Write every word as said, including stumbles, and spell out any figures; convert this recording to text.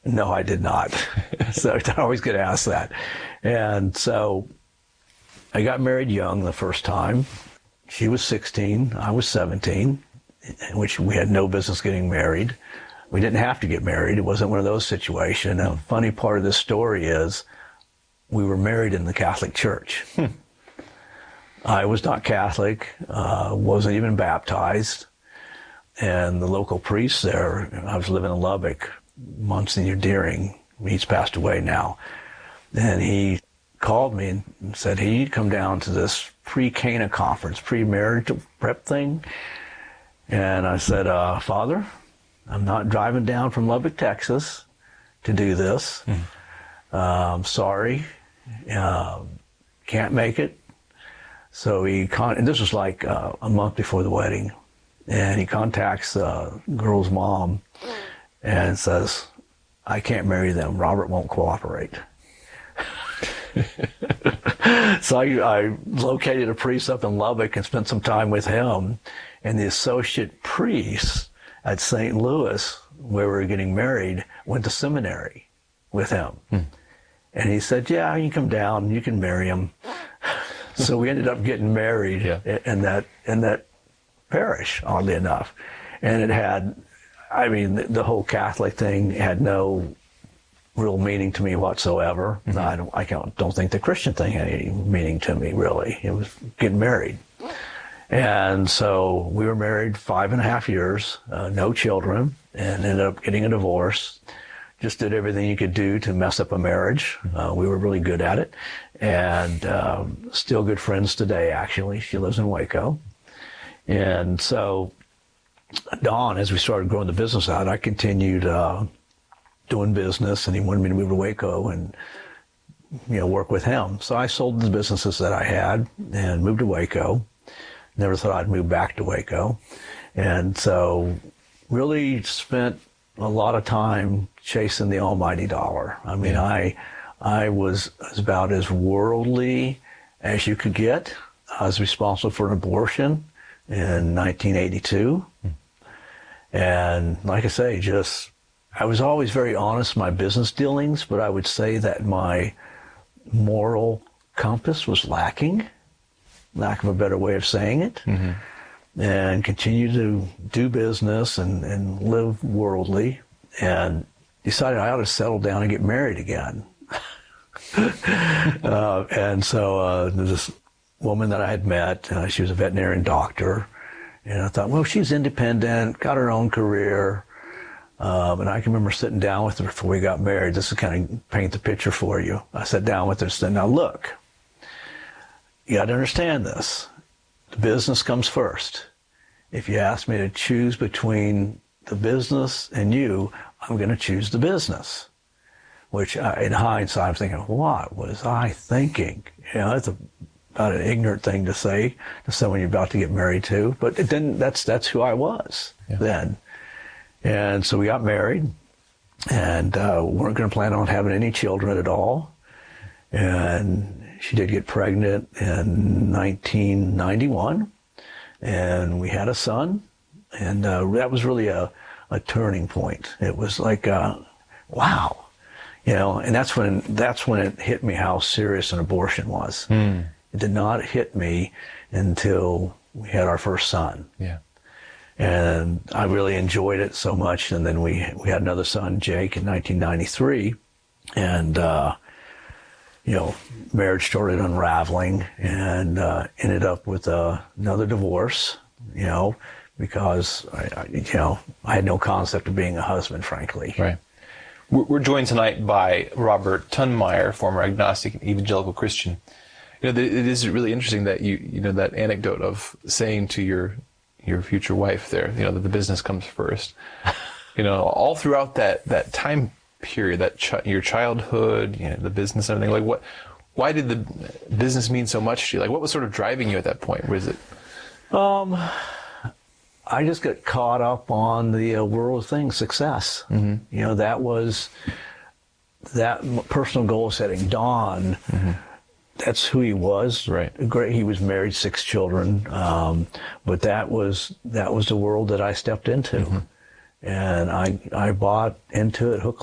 No, I did not. So I always get asked that. And so I got married young the first time. She was sixteen, I was seventeen, in which we had no business getting married. We didn't have to get married. It wasn't one of those situations. Now, the funny part of this story is we were married in the Catholic Church. Hmm. I was not Catholic, uh, wasn't even baptized. And the local priest there, I was living in Lubbock, Monsignor Deering, he's passed away now. And he called me and said, hey, you'd come down to this pre-Cana conference, pre-marriage prep thing. And I said, uh, Father, I'm not driving down from Lubbock, Texas to do this. Mm. Uh, I'm sorry. Uh, can't make it. So he, con- and this was like uh, a month before the wedding. And he contacts the uh, girl's mom and says, I can't marry them. Robert won't cooperate. So I, I located a priest up in Lubbock and spent some time with him. And the associate priest at Saint Louis, where we were getting married, went to seminary with him. Hmm. And he said, yeah, you come down, you can marry him. So we ended up getting married yeah. in that in that parish, oddly enough. And it had, I mean, the, the whole Catholic thing had no real meaning to me whatsoever. Mm-hmm. I don't, I don't, don't think the Christian thing had any meaning to me, really. It was getting married. And so we were married five and a half years, uh, no children, and ended up getting a divorce. Just did everything you could do to mess up a marriage. Uh, we were really good at it. And um, still good friends today, actually. She lives in Waco. And so, Don, as we started growing the business out, I continued uh, doing business, and he wanted me to move to Waco and, you know, work with him. So I sold the businesses that I had and moved to Waco. Never thought I'd move back to Waco. And so really spent a lot of time chasing the almighty dollar. I mean, yeah. I I was about as worldly as you could get. I was responsible for an abortion in nineteen eighty-two. Hmm. And like I say, just, I was always very honest in my business dealings, but I would say that my moral compass was lacking, lack of a better way of saying it, mm-hmm. and continue to do business and, and live worldly, and decided I ought to settle down and get married again. uh, and so uh, there's this woman that I had met. Uh, she was a veterinarian doctor. And I thought, well, she's independent, got her own career. Um, and I can remember sitting down with her before we got married. This is kind of paint the picture for you. I sat down with her and said, now look, you got to understand this. The business comes first. If you ask me to choose between the business and you, I'm going to choose the business. Which, I, in hindsight, I'm thinking, what was I thinking? You know, it's a about an ignorant thing to say to someone you're about to get married to, but it didn't, that's that's who I was yeah. then. And so we got married, and uh, weren't going to plan on having any children at all. And she did get pregnant in nineteen ninety-one, and we had a son, and uh, that was really a, a turning point. It was like, uh, wow, you know, and that's when that's when it hit me how serious an abortion was. Mm. It did not hit me until we had our first son. Yeah. And I really enjoyed it so much. And then we we had another son, Jake, in nineteen ninety-three. And, uh, you know, marriage started unraveling and uh, ended up with uh, another divorce, you know, because, I, I, you know, I had no concept of being a husband, frankly. Right. We're joined tonight by Robert Tunmeyer, former agnostic and evangelical Christian. You know, it is really interesting that you, you know, that anecdote of saying to your, your future wife there, you know, that the business comes first. You know, all throughout that, that time period, that ch- your childhood, you know, the business and everything, like what, why did the business mean so much to you? Like, what was sort of driving you at that point? Was it? Um, I just got caught up on the uh, world of things, success. Mm-hmm. You know, that was that personal goal setting. Don, mm-hmm. that's who he was. Right. Great. He was married, six children. Um, but that was that was the world that I stepped into, mm-hmm. and I I bought into it hook,